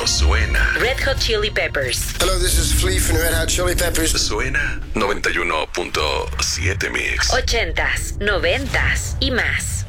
suena. Red Hot Chili Peppers. Hello, this is Flea from Red Hot Chili Peppers. Suena 91.7 Mix. 80s, 90s y más.